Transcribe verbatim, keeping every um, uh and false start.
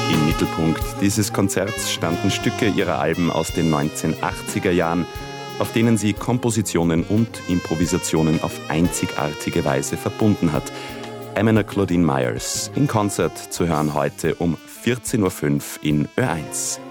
Im Mittelpunkt dieses Konzerts standen Stücke ihrer Alben aus den neunzehnhundertachtziger Jahren, auf denen sie Kompositionen und Improvisationen auf einzigartige Weise verbunden hat. Amina Claudine Myers in Konzert zu hören heute um vierzehn Uhr fünf in Ö eins.